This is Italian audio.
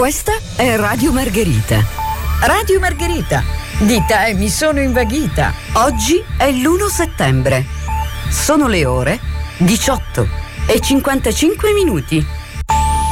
Questa è Radio Margherita. Radio Margherita, di te mi sono invaghita. Oggi è l'1 settembre. Sono le ore 18:55.